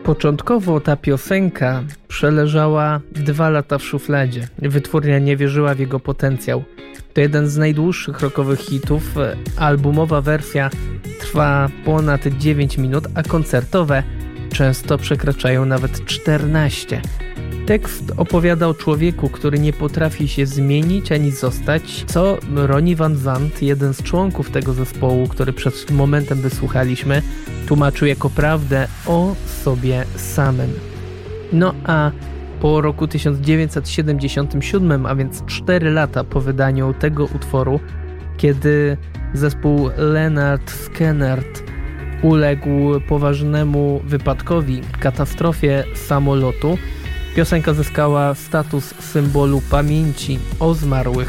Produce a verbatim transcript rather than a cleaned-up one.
Początkowo ta piosenka przeleżała dwa lata w szufladzie. Wytwórnia nie wierzyła w jego potencjał. To jeden z najdłuższych rockowych hitów. Albumowa wersja trwa ponad dziewięć minut, a koncertowe często przekraczają nawet czternaście. Tekst opowiada o człowieku, który nie potrafi się zmienić ani zostać, co Ronnie Van Zant, jeden z członków tego zespołu, który przed momentem wysłuchaliśmy, tłumaczył jako prawdę o sobie samym. No a po roku tysiąc dziewięćset siedemdziesiątym siódmym, a więc cztery lata po wydaniu tego utworu, kiedy zespół Lynyrd Skynyrd uległ poważnemu wypadkowi, katastrofie samolotu, piosenka zyskała status symbolu pamięci o zmarłych